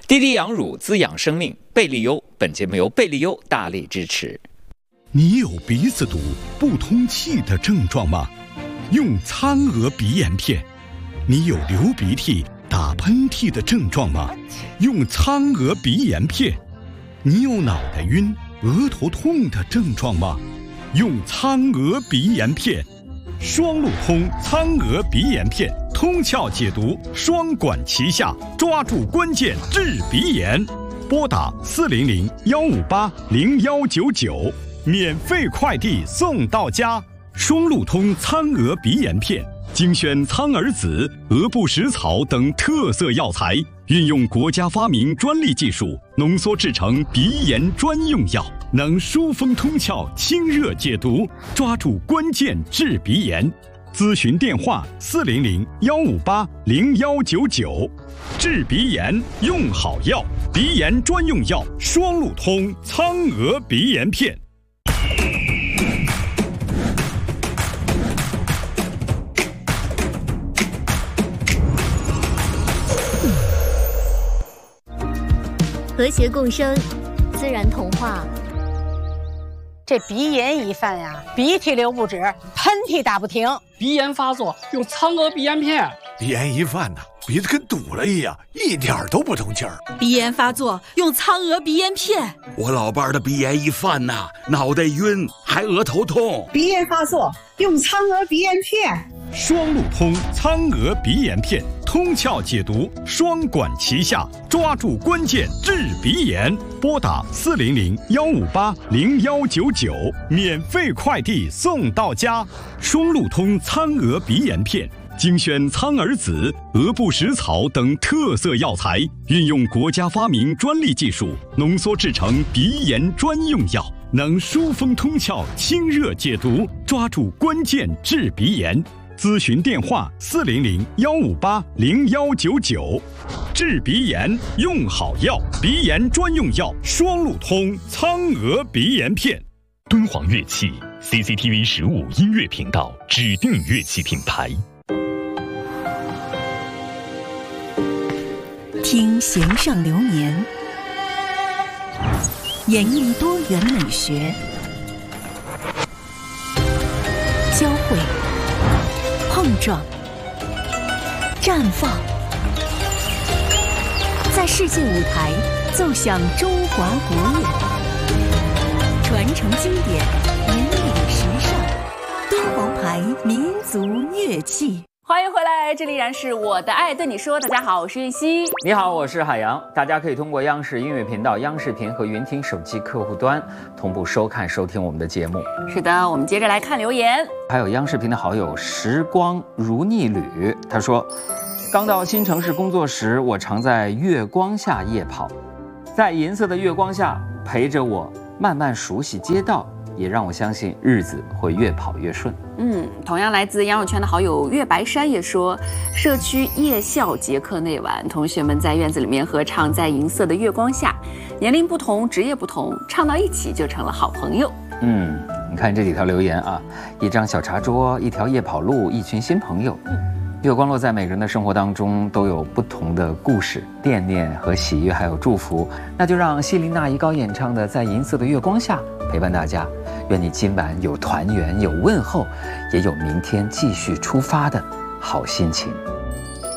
滴滴羊乳滋养生命，贝利优。本节目由贝利优大力支持。 你有鼻子堵、不通气的症状吗？用苍娥鼻炎片。你有流鼻涕、打喷嚏的症状吗？用苍娥鼻炎片。你有脑袋晕、额头痛的症状吗？用苍娥鼻炎片。双路通苍娥鼻炎片，通窍解毒，双管齐下，抓住关键治鼻炎。拨打400-158-0199，免费快递送到家。双路通苍娥鼻炎片，精选苍耳子、鹅不食草等特色药材，运用国家发明专利技术，浓缩制成鼻炎专用药，能疏风通窍、清热解毒，抓住关键治鼻炎。咨询电话400-158-0199。治鼻炎用好药，鼻炎专用药双路通苍娥鼻炎片。 和谐共生，自然童话。 这鼻炎一犯呀，鼻涕流不止，喷嚏打不停。 鼻炎发作用苍娥鼻炎片。 鼻炎一犯呢，鼻子跟堵了一样，一点都不通气儿。 鼻炎发作用苍娥鼻炎片。 我老伴儿的鼻炎一犯呐，脑袋晕，还额头痛。 鼻炎发作用苍娥鼻炎片。 双路通苍娥鼻炎片，通窍解毒，双管齐下，抓住关键治鼻炎。拨打400-158-0199，免费快递送到家。双路通苍娥鼻炎片，精选苍耳子、鹅不食草等特色药材，运用国家发明专利技术，浓缩制成鼻炎专用药，能疏风通窍、清热解毒，抓住关键治鼻炎。咨询电话400-158-0199。治鼻炎用好药，鼻炎专用药双路通苍娥鼻炎片。 敦煌乐器 CCTV 15音乐频道指定乐器品牌。 听弦上流年，演绎多元美学，交汇、碰撞、绽放，在世界舞台奏响中华国乐，传承经典，引领时尚，敦煌牌民族乐器。 欢迎回来，这里依然是我的爱对你说。大家好，我是韵熙。 你好，我是海洋。大家可以通过央视音乐频道、央视频和云听手机客户端同步收看收听我们的节目。 是的，我们接着来看留言。 还有央视频的好友时光如逆旅，他说，刚到新城市工作时，我常在月光下夜跑，在银色的月光下陪着我慢慢熟悉街道，也让我相信日子会越跑越顺。 同样来自羊肉圈的好友岳白山也说，社区夜校结课那晚，同学们在院子里面合唱，在银色的月光下，年龄不同，职业不同，唱到一起就成了好朋友。 你看这几条留言啊，一张小茶桌，一条夜跑路，一群新朋友。月光落在每个人的生活当中，都有不同的故事、惦念和喜悦，还有祝福。那就让希林娜依高演唱的《在银色的月光下》陪伴大家。愿你今晚有团圆，有问候，也有明天继续出发的好心情。